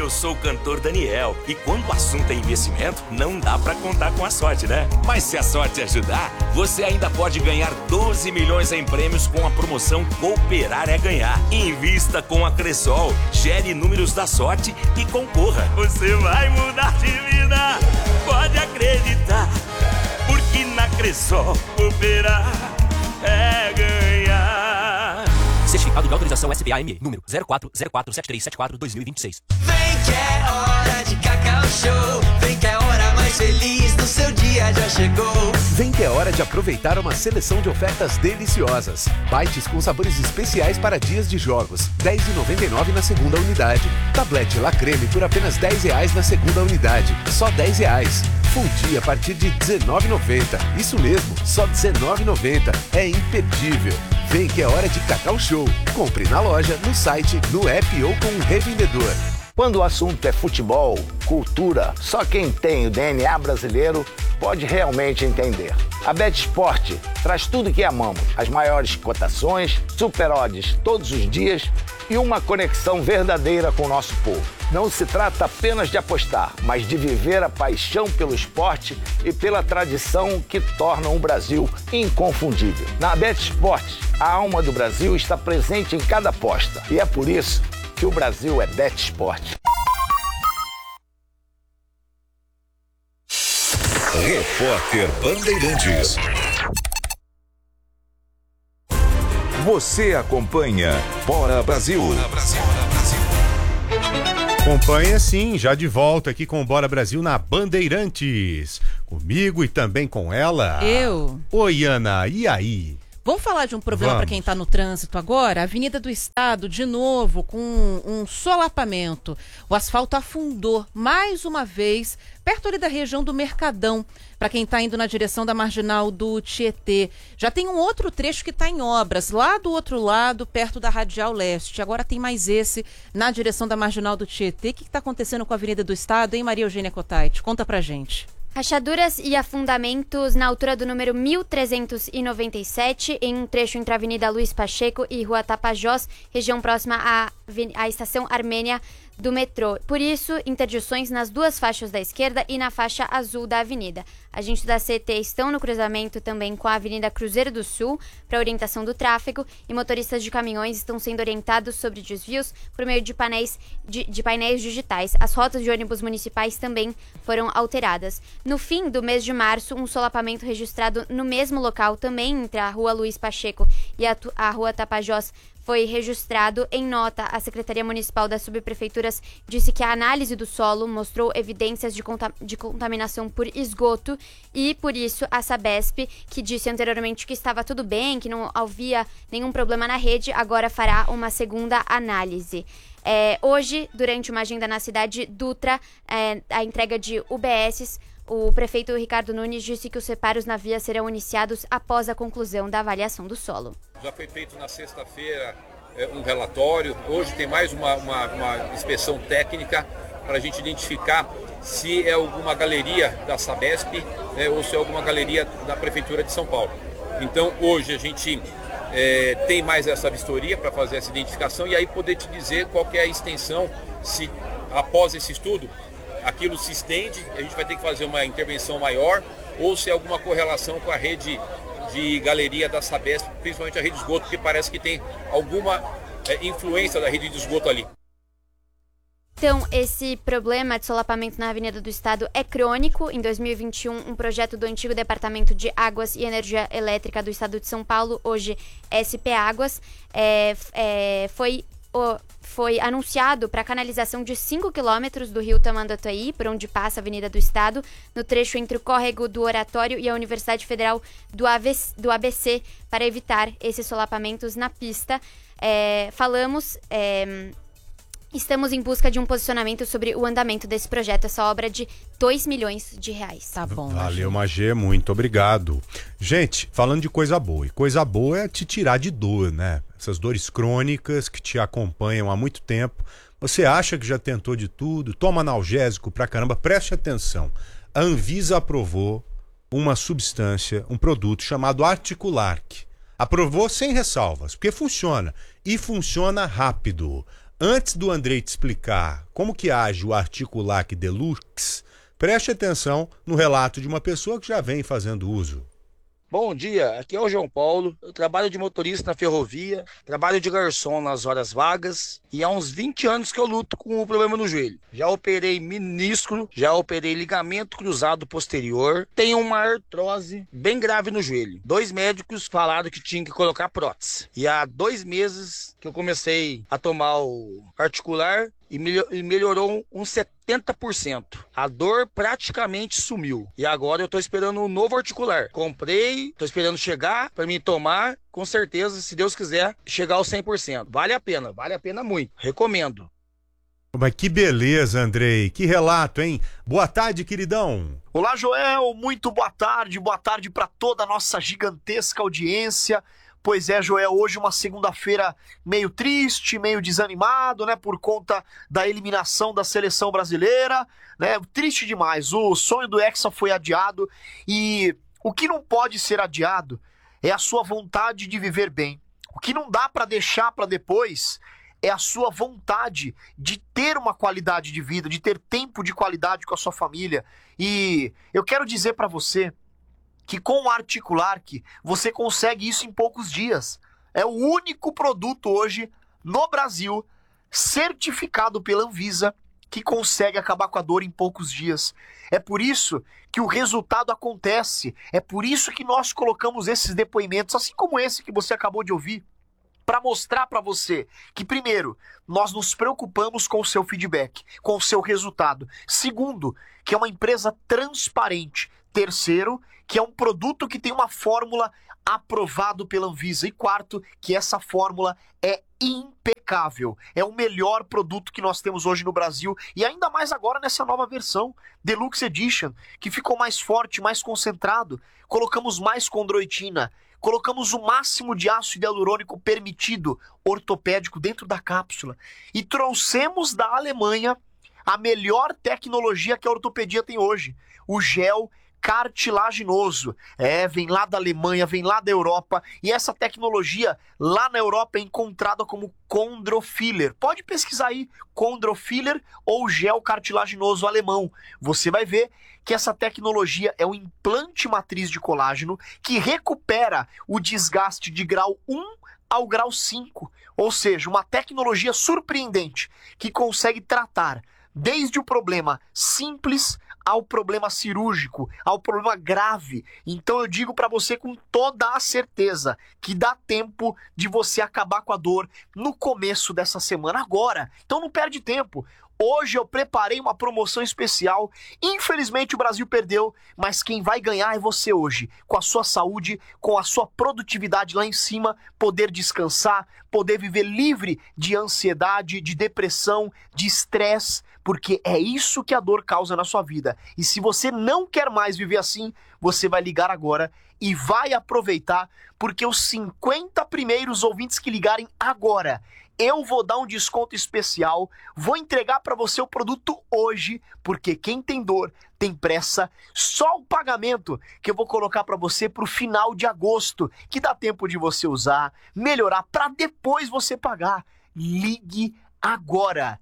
eu sou o cantor Daniel e quando o assunto é investimento, não dá pra contar com a sorte, né? Mas se a sorte ajudar, você ainda pode ganhar 12 milhões em prêmios com a promoção Cooperar é Ganhar. Invista com a Cressol, gere números da sorte e concorra. Você vai mudar de vida, pode acreditar, porque na Cressol cooperar é ganhar. Certificado de autorização SPA-ME, número 04047374-2026. Vem que é hora de Cacau Show. Vem que é a hora mais feliz do seu dia já chegou. Vem que é hora de aproveitar uma seleção de ofertas deliciosas. Bites com sabores especiais para dias de jogos, R$10,99 na segunda unidade. Tablete La Creme por apenas R$10 na segunda unidade, só R$10. Fundi a partir de R$19,90. Isso mesmo, só R$19,90. É imperdível. Vem que é hora de Cacau Show. Compre na loja, no site, no app ou com um revendedor. Quando o assunto é futebol, cultura, só quem tem o DNA brasileiro pode realmente entender. A BetSport traz tudo que amamos, as maiores cotações, super odds todos os dias e uma conexão verdadeira com o nosso povo. Não se trata apenas de apostar, mas de viver a paixão pelo esporte e pela tradição que tornam o Brasil inconfundível. Na BetSport, a alma do Brasil está presente em cada aposta e é por isso que o Brasil é BetSport. Repórter Bandeirantes. Você acompanha Bora Brasil. Acompanha sim, já de volta aqui com o Bora Brasil na Bandeirantes. Comigo e também com ela. Eu. Oi, Ana, e aí? Vamos falar de um problema para quem está no trânsito agora? Avenida do Estado, de novo, com um solapamento. O asfalto afundou mais uma vez, perto ali da região do Mercadão, para quem está indo na direção da Marginal do Tietê. Já tem um outro trecho que está em obras, lá do outro lado, perto da Radial Leste. Agora tem mais esse na direção da Marginal do Tietê. O que está acontecendo com a Avenida do Estado, hein, Maria Eugênia Cotaiti? Conta pra gente. Rachaduras e afundamentos na altura do número 1397, em um trecho entre a Avenida Luiz Pacheco e Rua Tapajós, região próxima à Estação Armênia do metrô. Por isso, interdições nas duas faixas da esquerda e na faixa azul da avenida. Agentes da CT estão no cruzamento também com a Avenida Cruzeiro do Sul para orientação do tráfego e motoristas de caminhões estão sendo orientados sobre desvios por meio de painéis digitais. As rotas de ônibus municipais também foram alteradas. No fim do mês de março, um solapamento registrado no mesmo local, também entre a Rua Luiz Pacheco e a Rua Tapajós, foi registrado. Em nota, a Secretaria Municipal das Subprefeituras disse que a análise do solo mostrou evidências de contaminação por esgoto e, por isso, a Sabesp, que disse anteriormente que estava tudo bem, que não havia nenhum problema na rede, agora fará uma segunda análise. Hoje, durante uma agenda na cidade Dutra, a entrega de UBSs, o prefeito Ricardo Nunes disse que os reparos na via serão iniciados após a conclusão da avaliação do solo. Já foi feito na sexta-feira um relatório, hoje tem mais uma inspeção técnica para a gente identificar se é alguma galeria da Sabesp ou se é alguma galeria da Prefeitura de São Paulo. Então hoje a gente tem mais essa vistoria para fazer essa identificação e aí poder te dizer qual que é a extensão, se após esse estudo aquilo se estende, a gente vai ter que fazer uma intervenção maior, ou se é alguma correlação com a rede de galeria da Sabesp, principalmente a rede de esgoto, porque parece que tem alguma influência da rede de esgoto ali. Então, esse problema de solapamento na Avenida do Estado é crônico. Em 2021, um projeto do antigo Departamento de Águas e Energia Elétrica do Estado de São Paulo, hoje SP Águas, foi anunciado para a canalização de 5 quilômetros do rio Tamanduateí, por onde passa a Avenida do Estado, no trecho entre o córrego do Oratório e a Universidade Federal do ABC, para evitar esses solapamentos na pista. Estamos em busca de um posicionamento sobre o andamento desse projeto, essa obra de R$2 milhões. Tá bom. Valeu, Magê, muito obrigado. Gente, falando de coisa boa, e coisa boa é te tirar de dor, né? Essas dores crônicas que te acompanham há muito tempo. Você acha que já tentou de tudo, toma analgésico pra caramba, preste atenção. A Anvisa aprovou uma substância, um produto chamado Articularc. Aprovou sem ressalvas, porque funciona. E funciona rápido. Antes do Andrei te explicar como que age o Articulac Deluxe, preste atenção no relato de uma pessoa que já vem fazendo uso. Bom dia, aqui é o João Paulo, eu trabalho de motorista na ferrovia, trabalho de garçom nas horas vagas e há uns 20 anos que eu luto com o problema no joelho. Já operei menisco, já operei ligamento cruzado posterior, tenho uma artrose bem grave no joelho. 2 médicos falaram que tinha que colocar prótese. E há 2 meses que eu comecei a tomar o articular e melhorou uns 70%. A dor praticamente sumiu. E agora eu tô esperando um novo articular. Comprei, tô esperando chegar para mim tomar. Com certeza, se Deus quiser, chegar aos 100%. Vale a pena muito. Recomendo. Mas que beleza, Andrei. Que relato, hein? Boa tarde, queridão. Olá, Joel. Muito boa tarde. Boa tarde para toda a nossa gigantesca audiência. Pois é, Joel, hoje uma segunda-feira meio triste, meio desanimado, né, por conta da eliminação da seleção brasileira, né, triste demais, o sonho do Hexa foi adiado e o que não pode ser adiado é a sua vontade de viver bem. O que não dá para deixar para depois é a sua vontade de ter uma qualidade de vida, de ter tempo de qualidade com a sua família. E eu quero dizer para você que com o Articulac você consegue isso em poucos dias. É o único produto hoje no Brasil certificado pela Anvisa que consegue acabar com a dor em poucos dias. É por isso que o resultado acontece. É por isso que nós colocamos esses depoimentos, assim como esse que você acabou de ouvir, para mostrar para você que, primeiro, nós nos preocupamos com o seu feedback, com o seu resultado. Segundo, que é uma empresa transparente. Terceiro, que é um produto que tem uma fórmula aprovado pela Anvisa. E quarto, que essa fórmula é impecável. É o melhor produto que nós temos hoje no Brasil e ainda mais agora nessa nova versão, Deluxe Edition, que ficou mais forte, mais concentrado. Colocamos mais condroitina, colocamos o máximo de ácido hialurônico permitido, ortopédico, dentro da cápsula. E trouxemos da Alemanha a melhor tecnologia que a ortopedia tem hoje, o gel cartilaginoso. Vem lá da Alemanha, vem lá da Europa, e essa tecnologia lá na Europa é encontrada como Chondrofiller. Pode pesquisar aí, Chondrofiller ou gel cartilaginoso alemão. Você vai ver que essa tecnologia é um implante matriz de colágeno que recupera o desgaste de grau 1 ao grau 5, ou seja, uma tecnologia surpreendente que consegue tratar desde o problema simples ao problema cirúrgico, ao problema grave. Então eu digo para você com toda a certeza que dá tempo de você acabar com a dor no começo dessa semana, agora. Então não perde tempo. Hoje eu preparei uma promoção especial. Infelizmente o Brasil perdeu, mas quem vai ganhar é você hoje. Com a sua saúde, com a sua produtividade lá em cima, poder descansar, poder viver livre de ansiedade, de depressão, de estresse, porque é isso que a dor causa na sua vida. E se você não quer mais viver assim, você vai ligar agora e vai aproveitar, porque os 50 primeiros ouvintes que ligarem agora, eu vou dar um desconto especial, vou entregar para você o produto hoje, porque quem tem dor tem pressa. Só o pagamento que eu vou colocar para você para o final de agosto, que dá tempo de você usar, melhorar, para depois você pagar. Ligue agora,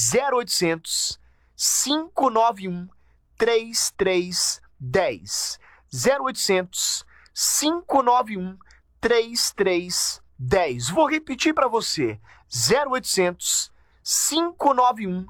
0800 591 3310. 0800 591 3310. Vou repetir para você. 0800 591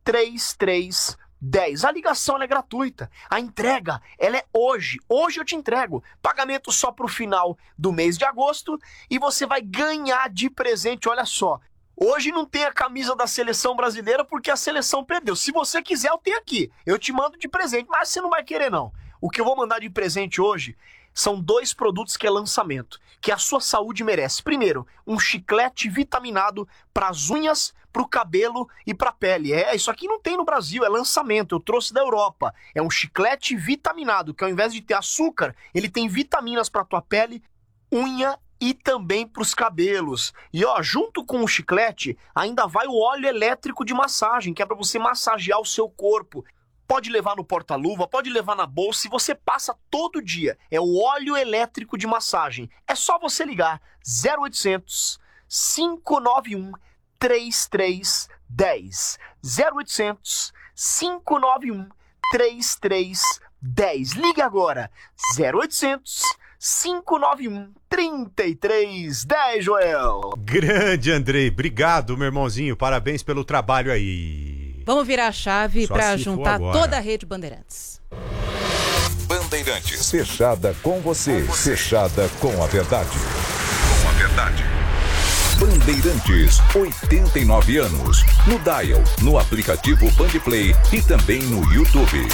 3310. A ligação é gratuita. A entrega ela é hoje. Hoje eu te entrego. Pagamento só para o final do mês de agosto e você vai ganhar de presente. Olha só. Hoje não tem a camisa da seleção brasileira porque a seleção perdeu. Se você quiser, eu tenho aqui. Eu te mando de presente, mas você não vai querer não. O que eu vou mandar de presente hoje são 2 produtos que é lançamento, que a sua saúde merece. Primeiro, um chiclete vitaminado para as unhas, para o cabelo e para a pele. Isso aqui não tem no Brasil, é lançamento, eu trouxe da Europa. É um chiclete vitaminado, que ao invés de ter açúcar, ele tem vitaminas para a tua pele, unha e também para os cabelos. E junto com o chiclete, ainda vai o óleo elétrico de massagem, que é para você massagear o seu corpo. Pode levar no porta-luva, pode levar na bolsa e você passa todo dia. É o óleo elétrico de massagem. É só você ligar 0800 591 3310. 0800 591 3310. Ligue agora. 0800 591 3310, Joel. Grande, Andrei. Obrigado, meu irmãozinho. Parabéns pelo trabalho aí. Vamos virar a chave para juntar toda a rede Bandeirantes. Bandeirantes. Fechada com você. Fechada com a verdade. Com a verdade. Bandeirantes, 89 anos. No Dial, no aplicativo Bandplay e também no YouTube.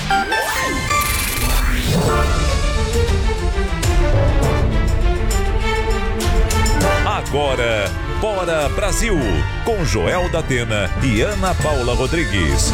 Agora, Bora Brasil, com Joel Datena e Ana Paula Rodrigues.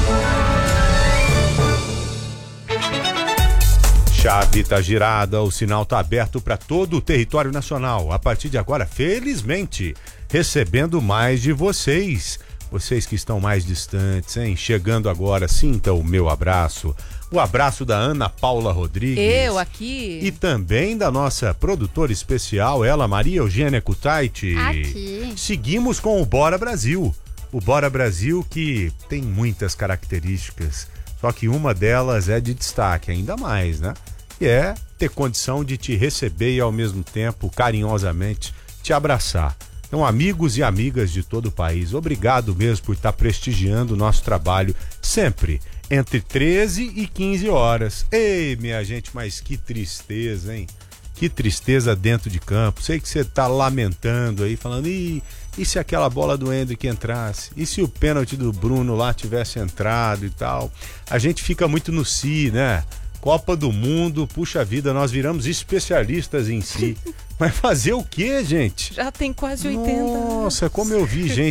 Chave tá girada, o sinal tá aberto para todo o território nacional. A partir de agora, felizmente, recebendo mais de vocês. Vocês que estão mais distantes, hein? Chegando agora, sinta o meu abraço. O abraço da Ana Paula Rodrigues. Eu aqui. E também da nossa produtora especial, ela, Maria Eugênia Kutaiti. Aqui. Seguimos com o Bora Brasil. O Bora Brasil que tem muitas características, só que uma delas é de destaque, ainda mais, né? Que é ter condição de te receber e ao mesmo tempo, carinhosamente, te abraçar. Então, amigos e amigas de todo o país, obrigado mesmo por estar prestigiando o nosso trabalho sempre entre 13 e 15 horas. Ei, minha gente, mas que tristeza, hein? Que tristeza dentro de campo. Sei que você tá lamentando aí, falando, e se aquela bola do Hendrick entrasse? E se o pênalti do Bruno lá tivesse entrado e tal? A gente fica muito no si, né? Copa do Mundo, puxa vida, nós viramos especialistas em si. Mas fazer o quê, gente? Já tem quase 80. Nossa, como eu vi gente